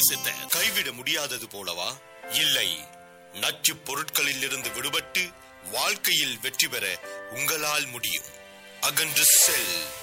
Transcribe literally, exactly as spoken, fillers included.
நேசித்த கைவிட முடியாதது போலவா? இல்லை, நச்சு பொருட்களில் இருந்து விடுபட்டு வாழ்க்கையில் வெற்றி பெற உங்களால் முடியும். அகன்று செல்.